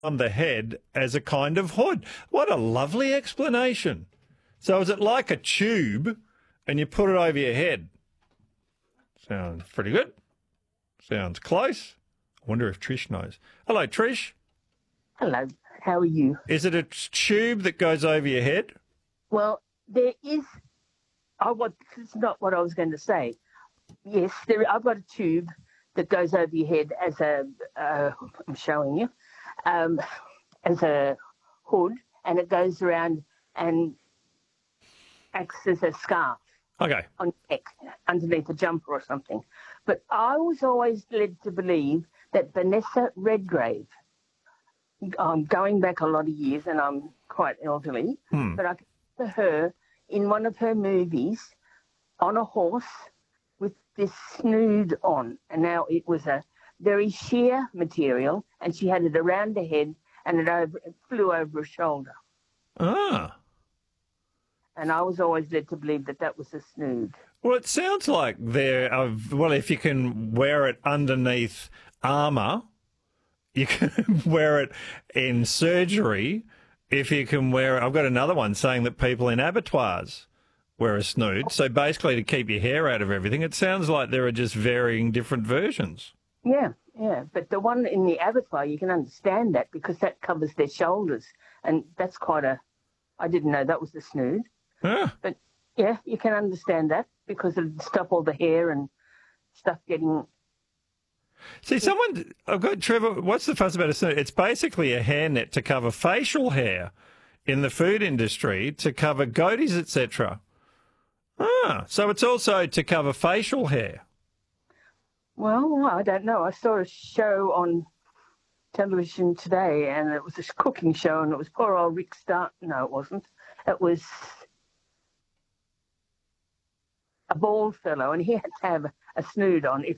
on the head as a kind of hood. What a lovely explanation. So is it like a tube and you put it over your head? Sounds pretty good. Sounds close. I wonder if Trish knows. Hello, Trish. Hello, how are you? Is it a tube that goes over your head? Well, there is. This is not what I was going to say. Yes, I've got a tube that goes over your head as I'm showing you, as a hood, and it goes around and acts as a scarf. Okay. On your neck, underneath a jumper or something. But I was always led to believe that Vanessa Redgrave, going back a lot of years, and I'm quite elderly, but I can remember her in one of her movies on a horse with this snood on. And now it was a very sheer material, and she had it around her head, and it flew over her shoulder. Ah. And I was always led to believe that that was a snood. Well, it sounds like if you can wear it underneath armour, you can wear it in surgery. If you can wear it, I've got another one saying that people in abattoirs wear a snood. So basically to keep your hair out of everything. It sounds like there are just varying different versions. Yeah. But the one in the abattoir, you can understand that because that covers their shoulders. And that's I didn't know that was the snood. Ah. But yeah, you can understand that because it'd stop all the hair and stuff getting... See, I've got Trevor, what's the fuss about a snood? It's basically a hairnet to cover facial hair in the food industry, to cover goatees, etc. Ah, so it's also to cover facial hair. Well, I don't know. I saw a show on television today, and it was a cooking show, and it was poor old Rick Stark. No, it wasn't. It was a bald fellow, and he had to have a snood on if